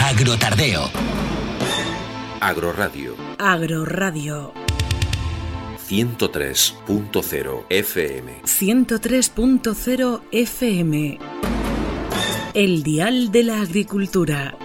Agrotardeo. Agroradio. Agroradio. 103.0 FM. 103.0 FM. El dial de la agricultura.